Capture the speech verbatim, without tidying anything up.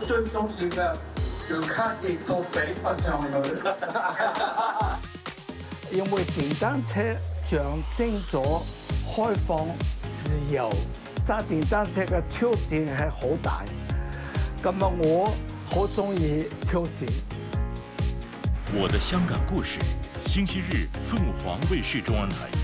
最重要嘅要卡跌到比不上去。 因為電單車象徵咗開放、自由，揸電單車嘅挑戰係好大。咁啊，我好中意挑戰。 我的香港故事，星期日凤凰卫視中文台。